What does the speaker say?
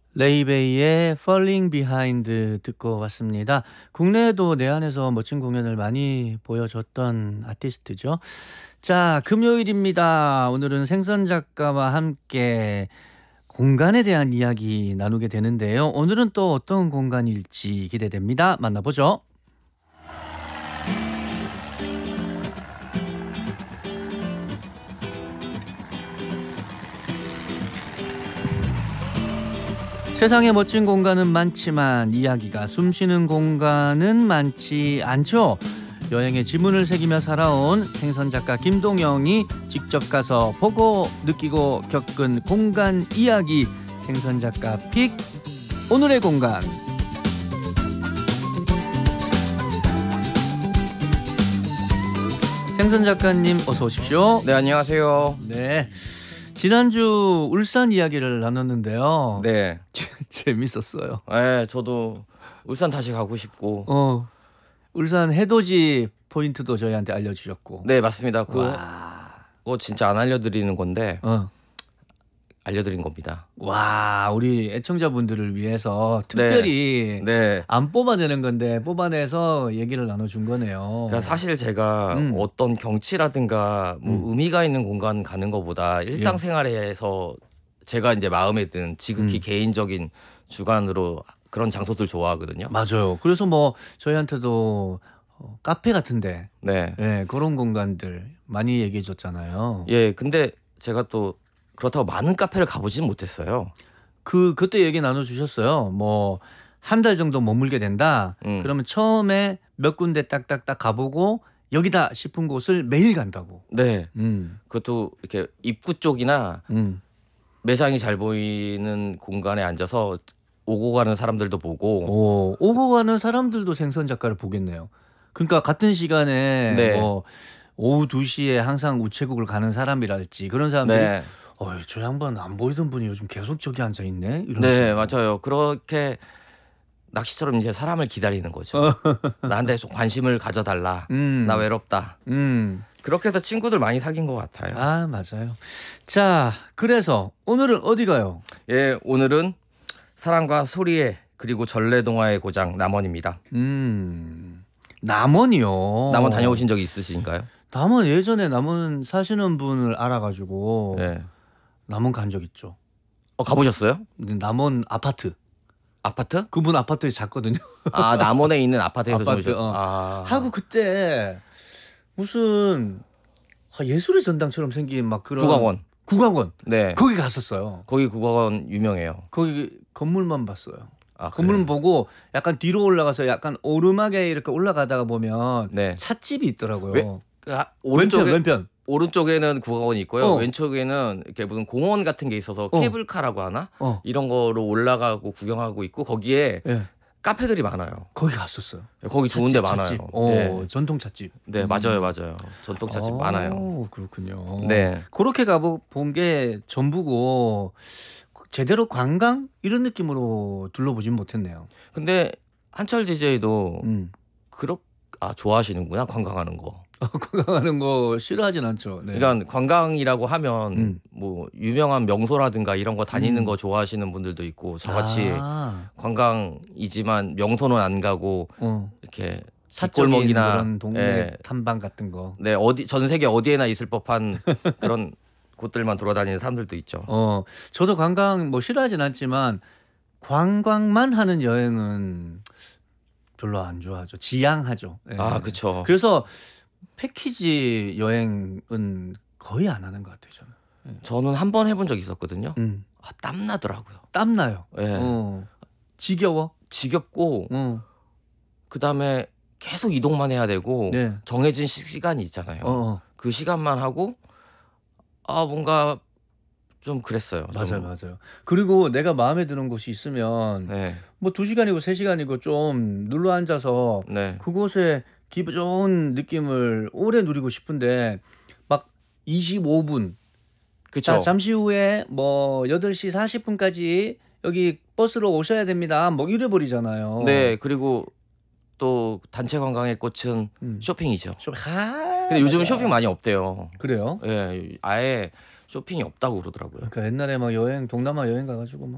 레이베이의 Falling Behind 듣고 왔습니다. 국내에도 내한에서 멋진 공연을 많이 보여줬던 아티스트죠. 자, 금요일입니다. 오늘은 생선 작가와 함께 공간에 대한 이야기 나누게 되는데요. 오늘은 또 어떤 공간일지 기대됩니다. 만나보죠. 세상에 멋진 공간은 많지만 이야기가 숨쉬는 공간은 많지 않죠. 여행의 지문을 새기며 살아온 생선작가 김동영이 직접 가서 보고 느끼고 겪은 공간 이야기, 생선작가 픽 오늘의 공간. 생선작가님 어서 오십시오. 네, 안녕하세요. 네, 지난주 울산 이야기를 나눴는데요. 네. 재밌었어요. 네, 저도 울산 다시 가고 싶고. 울산 해돋이 포인트도 저희한테 알려주셨고. 네, 맞습니다. 그거 와, 진짜 안 알려드리는 건데 어. 알려드린 겁니다. 와, 우리 애청자분들을 위해서 특별히 네. 안 뽑아내는 건데 뽑아내서 얘기를 나눠준 거네요. 그러니까 사실 제가 어떤 경치라든가 뭐 의미가 있는 공간 가는 것보다 일상생활에서 제가 이제 마음에 든 지극히 개인적인 주관으로 그런 장소들 좋아하거든요. 맞아요. 그래서 뭐 저희한테도 카페 같은데, 네. 예, 그런 공간들 많이 얘기해 줬잖아요. 예, 근데 제가 또 그렇다고 많은 카페를 가보지는 못했어요. 그때 얘기 나눠주셨어요. 뭐 한 달 정도 머물게 된다. 그러면 처음에 몇 군데 딱딱딱 가보고 여기다 싶은 곳을 매일 간다고. 네. 음, 그것도 이렇게 입구 쪽이나 음. 매장이 잘 보이는 공간에 앉아서 오고 가는 사람들도 보고. 오고 가는 사람들도 생선 작가를 보겠네요. 그러니까 같은 시간에 네. 뭐 오후 2시에 항상 우체국을 가는 사람이랄지 그런 사람들이 네, 저 양반 안 보이던 분이 요즘 계속 저기 앉아 있네. 이런 네, 식으로. 맞아요. 그렇게 낚시처럼 이제 사람을 기다리는 거죠. 나한테 좀 관심을 가져달라. 음. 나 외롭다. 음. 그렇게 해서 친구들 많이 사귄 것 같아요. 아, 맞아요. 자, 그래서 오늘은 어디 가요? 예, 오늘은 사랑과 소리의 그리고 전래동화의 고장 남원입니다. 남원이요. 남원 다녀오신 적이 있으신가요? 남원 예전에 남원 사시는 분을 알아가지고 네. 남원 간 적 있죠. 가보셨어요? 근데 남원 아파트. 아파트? 그분 아파트에 잤거든요. 아, 남원에 있는 아파트에서 아파트, 주무셨. 아, 하고 그때 무슨 예술의 전당처럼 생긴 막 그런 국악원. 네. 거기 갔었어요. 거기 국악원 유명해요. 거기 건물만 봤어요. 아, 건물만 그래요? 보고 약간 뒤로 올라가서 약간 오르막에 이렇게 올라가다가 보면 네. 찻집이 있더라고요. 오른쪽에 왼편. 오른쪽에는 국악원이 있고요. 어. 왼쪽에는 이렇게 무슨 공원 같은 게 있어서 케이블카라고 하나? 이런 거로 올라가고 구경하고 있고 거기에 예, 카페들이 많아요. 거기 갔었어요. 거기 좋은 데 찻집, 많아요. 찻집. 네. 전통 찻집. 네, 맞아요. 전통 찻집 많아요. 그렇군요. 네. 그렇게 가본 게 전부고 제대로 관광 이런 느낌으로 둘러보진 못했네요. 근데 한철 DJ도 음. 좋아하시는구나, 관광하는 거. 관광하는 거 싫어하진 않죠. 네. 그러니까 관광이라고 하면 뭐 유명한 명소라든가 이런 거 다니는 거 좋아하시는 분들도 있고 저같이 관광이지만 명소는 안 가고 이렇게 사적인 뒷골목이나 그런 동네 예, 탐방 같은 거. 네, 전 세계 어디에나 있을 법한 그런 곳들만 돌아다니는 사람들도 있죠. 저도 관광 뭐 싫어하진 않지만 관광만 하는 여행은 별로 안 좋아하죠. 지양하죠. 예. 아, 그렇죠. 그래서 패키지 여행은 거의 안 하는 것 같아요, 저는. 저는 한 번 해본 적 있었거든요. 음. 땀 나더라고요. 땀 나요. 예. 지겨워. 지겹고 그다음에 계속 이동만 해야 되고 네. 정해진 시간이 있잖아요. 그 시간만 하고 뭔가 좀 그랬어요. 맞아요. 그리고 내가 마음에 드는 곳이 있으면 네. 뭐 2시간이고 3시간이고 좀 눌러 앉아서 네. 그곳에 기분 좋은 느낌을 오래 누리고 싶은데 막 25분. 그쵸. 자, 잠시 후에 뭐 8시 40분까지 여기 버스로 오셔야 됩니다. 뭐 이래 버리잖아요. 네. 그리고 또 단체 관광의 꽃은 쇼핑이죠. 근데 요즘은 맞아. 쇼핑 많이 없대요. 그래요? 예, 아예 쇼핑이 없다고 그러더라고요. 그러니까 옛날에 막 여행 동남아 여행 가가지고 막